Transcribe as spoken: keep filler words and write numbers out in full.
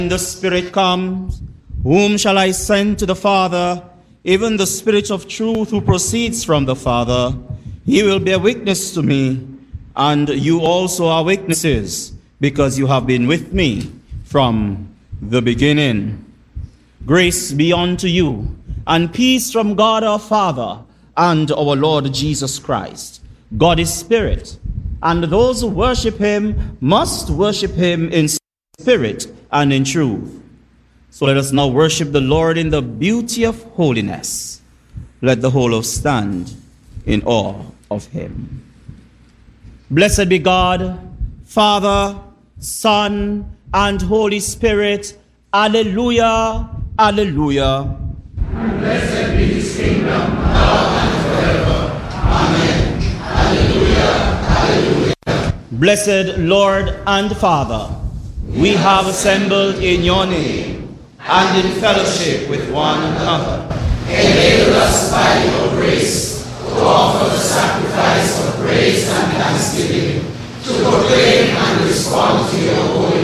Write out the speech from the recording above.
The Spirit comes, whom shall I send to the Father? Even the Spirit of truth who proceeds from the Father. He will bear witness to me, and you also are witnesses, because you have been with me from the beginning. Grace be unto you, and peace from God our Father and our Lord Jesus Christ. God is Spirit, and those who worship him must worship him in spirit and in truth. So let us now worship the Lord in the beauty of holiness. Let the whole of stand in awe of him. Blessed be God, Father, Son, and Holy Spirit. Alleluia, alleluia. And blessed be his kingdom, now and forever. Amen. Alleluia, alleluia. Blessed Lord and Father, we have assembled in your name, and in fellowship with one another. Enable us by your grace to offer the sacrifice of praise and thanksgiving, to proclaim and respond to your holy